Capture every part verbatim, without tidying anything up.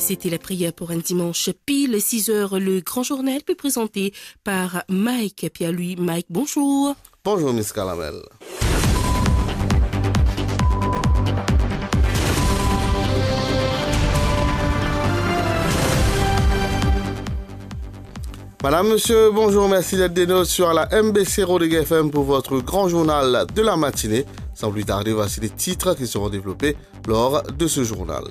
C'était la prière pour un dimanche pile six heures. Le grand journal peut présenté par Mike Pierre-Louis. Mike, bonjour. Bonjour, Miss Calamel. Madame, monsieur, bonjour, merci d'être des nôtres sur la M B C Rodrigue F M pour votre grand journal de la matinée. Sans plus tarder, voici les titres qui seront développés lors de ce journal.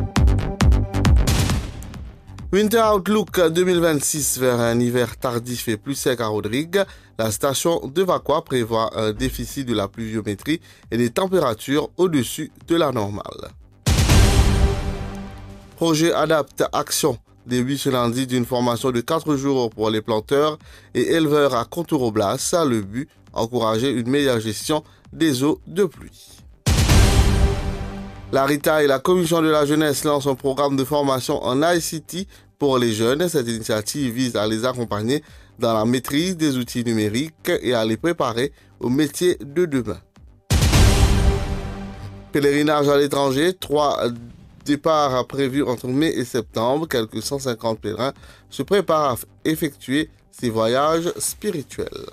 Winter Outlook deux mille vingt-six vers un hiver tardif et plus sec à Rodrigue. La station de Vacqua prévoit un déficit de la pluviométrie et des températures au-dessus de la normale. Projet Adapte Action. Début ce lundi d'une formation de quatre jours pour les planteurs et éleveurs à Contour-Oblas. Le but, encourager une meilleure gestion des eaux de pluie. La RITA et la Commission de la jeunesse lancent un programme de formation en I C T pour les jeunes. Cette initiative vise à les accompagner dans la maîtrise des outils numériques et à les préparer aux métiers de demain. Pèlerinage à l'étranger, trois départ prévu entre mai et septembre. Quelques cent cinquante pèlerins se préparent à effectuer ces voyages spirituels.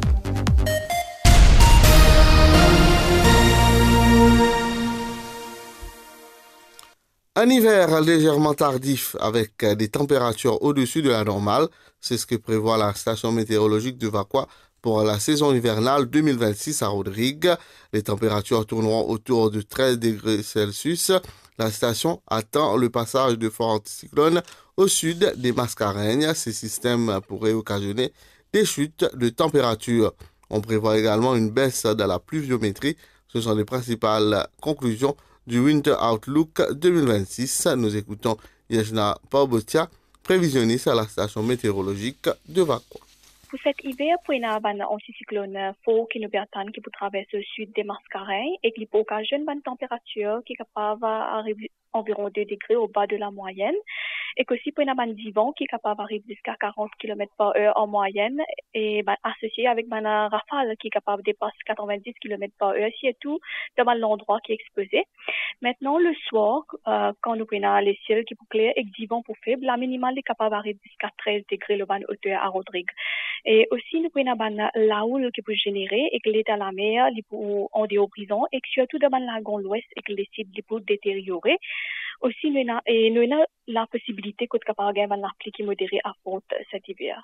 Un hiver légèrement tardif avec des températures au-dessus de la normale, c'est ce que prévoit la station météorologique de Vacqua pour la saison hivernale deux mille vingt-six à Rodrigue. Les températures tourneront autour de treize degrés Celsius. La station attend le passage de forts anticyclones au sud des Mascareignes. Ces systèmes pourraient occasionner des chutes de température. On prévoit également une baisse de la pluviométrie. Ce sont les principales conclusions du Winter Outlook deux mille vingt-six. Nous écoutons Yejna Paubotia, prévisionniste à la station météorologique de Vacqua. Pour cet hiver, pour une anticyclone fort qui nous attend, qui peut traverser le sud des Mascareignes et qui peut occasionner une température qui est capable d'arriver environ deux degrés au bas de la moyenne. Et qu'aussi pour une bande d'hiver qui est capable d'arriver jusqu'à quarante kilomètres par heure en moyenne et ben, associé avec une rafale qui est capable de dépasser quatre-vingt-dix kilomètres par heure, si et tout dans l'endroit qui est exposé. Maintenant, le soir, euh, quand nous prenons les ciels qui sont clairs et que vent pour faible, la minimale est capable d'arriver jusqu'à treize degrés le ban hauteur à Rodrigue. Et aussi, nous prenons la houle qui peut générer et que l'état de la mer, en déhorizon et que surtout dans le lagon l'ouest et que les sites peut détériorer. Aussi, nous avons, et nous avons la possibilité qu'on soit capable d'avoir une pluie qui modérée à fond cet hiver.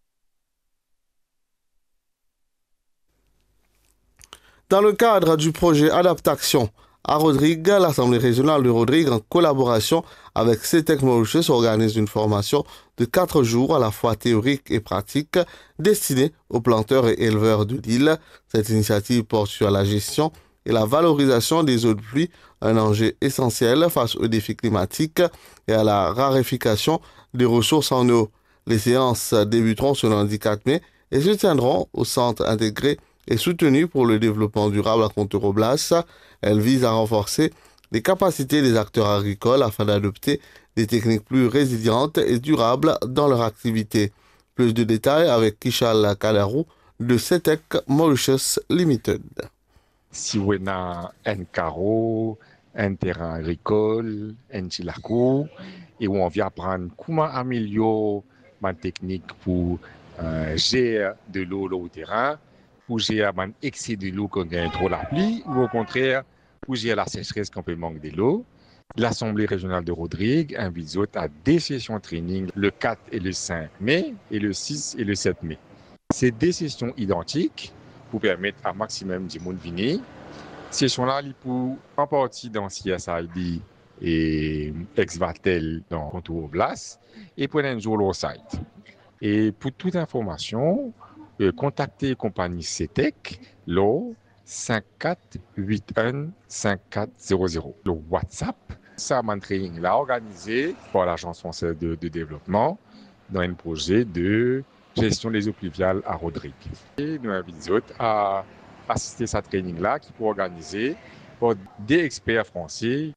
Dans le cadre du projet Adaptation à Rodrigue, l'Assemblée régionale de Rodrigue, en collaboration avec CETEC Mauritius, organise une formation de quatre jours à la fois théorique et pratique destinée aux planteurs et éleveurs de l'île. Cette initiative porte sur la gestion et la valorisation des eaux de pluie, un enjeu essentiel face aux défis climatiques et à la raréfaction des ressources en eau. Les séances débuteront ce lundi quatre mai et se tiendront au Centre intégré et soutenu pour le développement durable à Contour-Oblas. Elle vise à renforcer les capacités des acteurs agricoles afin d'adopter des techniques plus résilientes et durables dans leur activité. Plus de détails avec Kishal Kadarou de CETEC Mauritius Limited. Si on a un carreau, un terrain agricole, un chilaco, et où on vient apprendre comment améliorer ma technique pour euh, gérer de l'eau au terrain, pour gérer un excès de l'eau quand il y a trop la pluie, ou au contraire, pour gérer la sécheresse quand il manque de l'eau. L'Assemblée régionale de Rodrigue invite à deux sessions training le quatre et le cinq mai, et le six et le sept mai. Ces deux sessions identiques pour permettre à maximum de monde venir. Ces sessions-là, pour en partie dans C S I D et ex-Vatel dans Contour-Oblas et pour un jour au site. Et pour toute information, euh, contactez la compagnie CETEC, l'eau cinq quatre huit un cinq quatre zéro zéro. Le WhatsApp, ça m'a training là organisé par l'Agence française de, de développement dans un projet de gestion des eaux pluviales à Rodrigue. Et nous invitons à assister à ce training-là qui peut organiser par des experts français.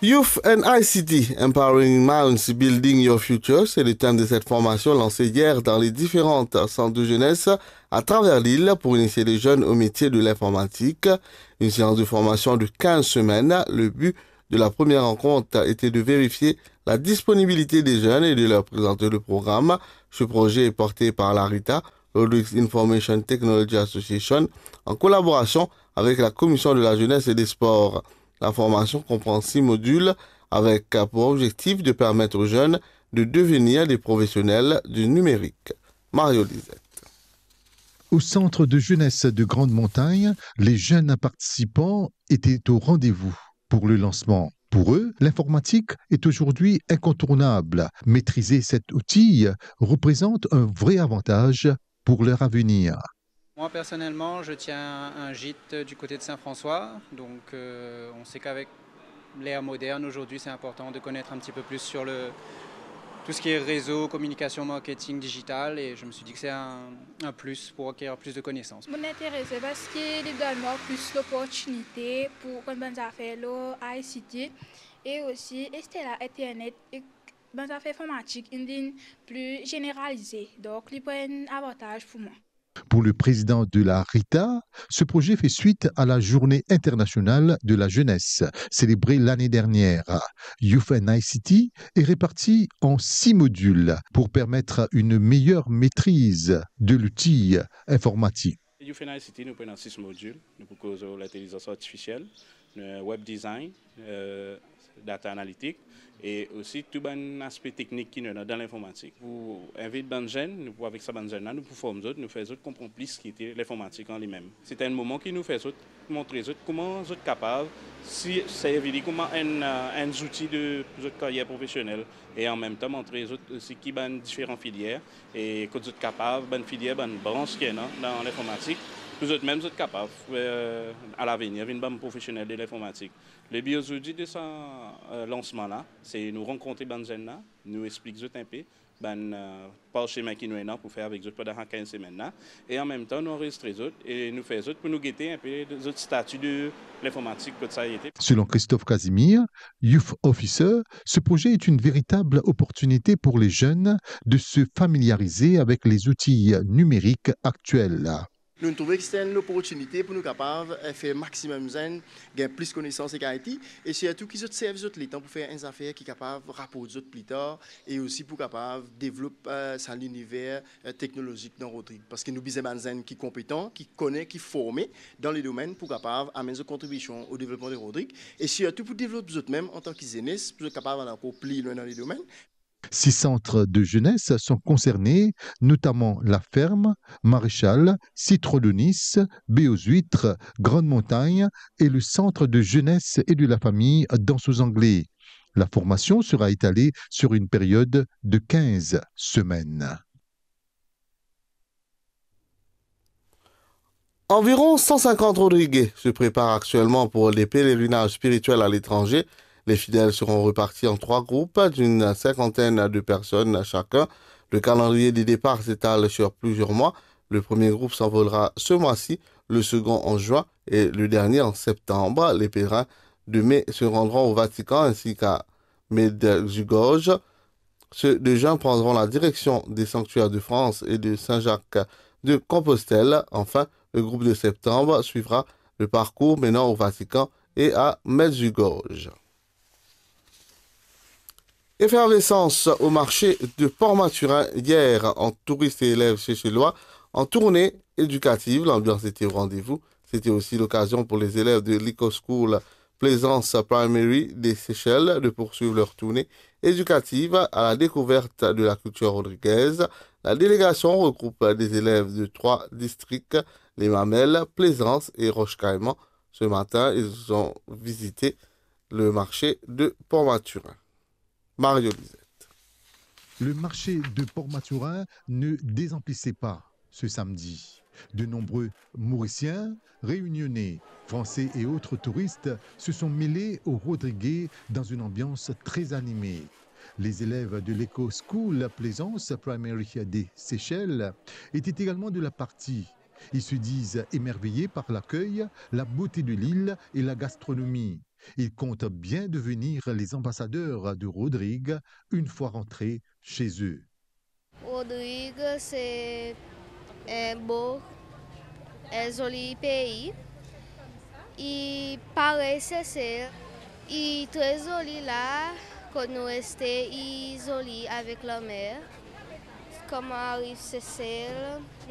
Youth and I C T, Empowering Minds, Building Your Future, c'est le thème de cette formation lancée hier dans les différentes centres de jeunesse à travers l'île pour initier les jeunes au métier de l'informatique. Une séance de formation de quinze semaines. Le but de la première rencontre était de vérifier la disponibilité des jeunes et de leur présenter le programme. Ce projet est porté par la RITA, Rodrigues Information Technology Association, en collaboration avec la Commission de la jeunesse et des sports. La formation comprend six modules avec pour objectif de permettre aux jeunes de devenir des professionnels du numérique. Mario Lisette. Au centre de jeunesse de Grande Montagne, les jeunes participants étaient au rendez-vous pour le lancement. Pour eux, l'informatique est aujourd'hui incontournable. Maîtriser cet outil représente un vrai avantage pour leur avenir. Moi personnellement, je tiens un gîte du côté de Saint-François, donc euh, on sait qu'avec l'ère moderne aujourd'hui c'est important de connaître un petit peu plus sur le, tout ce qui est réseau, communication, marketing, digital, et je me suis dit que c'est un, un plus pour acquérir plus de connaissances. Je m'intéresse parce qu'il donne plus l'opportunité pour qu'on faire le I C T et aussi Internet et ben affaires informatiques une plus généralisée, donc il y a un avantage pour moi. Pour le président de la RITA, ce projet fait suite à la Journée internationale de la jeunesse, célébrée l'année dernière. Youth and I C T est réparti en six modules pour permettre une meilleure maîtrise de l'outil informatique. Youth and I C T, nous prenons six modules. Nous proposons l'intelligence artificielle, le web design, euh, data analytics, et aussi tout un aspect technique qui nous est dans l'informatique. Pour inviter des jeunes, nous avec ces jeunes-là, nous pouvons nous faire comprendre plus ce qui était l'informatique en lui-même. C'est un moment qui nous fait montrer comment nous sommes capables, si c'est comment un, un outil de notre carrière professionnelle, et en même temps montrer aussi qui ont différentes filières, et que nous sommes capables, une filière, une branche qui est dans l'informatique. Nous autres même, nous sommes capables euh, à l'avenir, de devenir professionnels de l'informatique. Le but aujourd'hui de ce euh, lancement-là, c'est nous rencontrer les jeunes, nous expliquer un peu, ben, euh, par le schéma qui nous est là pour faire avec eux pendant quinze semaines, et en même temps nous enregistrer les autres et nous faire les autres pour nous guetter un peu les autres statuts de l'informatique que ça a été. Selon Christophe Casimir, Youth Officer, ce projet est une véritable opportunité pour les jeunes de se familiariser avec les outils numériques actuels. Nous trouvons que c'est une opportunité pour nous capables de faire maximum de gagner plus de connaissances et qualité, et surtout qu'ils servent les temps pour faire des affaires qui sont capables de rapporter plus tard, et aussi pour capables de développer euh, l'univers euh, technologique dans Rodrigue. Parce que nous avons des gens qui sont compétents, qui connaissent, qui sont formés dans les domaines pour capables d'amener une contribution au développement de Rodrigue, et surtout pour développer eux-mêmes en tant que jeunesse, pour être capables d'aller encore plus loin dans les domaines. Six centres de jeunesse sont concernés, notamment La Ferme, Maréchal, Citron-de-Nice, Baie aux Huîtres, Grande Montagne et le centre de jeunesse et de la famille d'Anse-aux-Anglais. La formation sera étalée sur une période de quinze semaines. Environ cent cinquante Rodriguais se préparent actuellement pour les pèlerinages spirituels à l'étranger. Les fidèles seront repartis en trois groupes d'une cinquantaine de personnes chacun. Le calendrier des départs s'étale sur plusieurs mois. Le premier groupe s'envolera ce mois-ci, le second en juin et le dernier en septembre. Les pèlerins de mai se rendront au Vatican ainsi qu'à Medjugorje. Ceux de juin prendront la direction des sanctuaires de France et de Saint-Jacques de Compostelle. Enfin, le groupe de septembre suivra le parcours menant au Vatican et à Medjugorje. Effervescence au marché de Port-Mathurin hier en touristes et élèves chéchellois en tournée éducative. L'ambiance était au rendez-vous. C'était aussi l'occasion pour les élèves de l'Eco School Plaisance Primary des Seychelles de poursuivre leur tournée éducative à la découverte de la culture rodriguaise. La délégation regroupe des élèves de trois districts, les Mamelles, Plaisance et Roche-Caïman. Ce matin, ils ont visité le marché de Port-Mathurin. Mario Lisette. Le marché de Port-Mathurin ne désemplissait pas ce samedi. De nombreux Mauriciens, Réunionnais, Français et autres touristes se sont mêlés aux Rodriguais dans une ambiance très animée. Les élèves de l'Eco School Plaisance Primary des Seychelles étaient également de la partie. Ils se disent émerveillés par l'accueil, la beauté de l'île et la gastronomie. Ils comptent bien devenir les ambassadeurs de Rodrigue une fois rentrés chez eux. Rodrigue, c'est un beau et joli pays. Il paraît c'est il est très joli là, quand nous restons joli avec la mer. Comme arrive Cécile.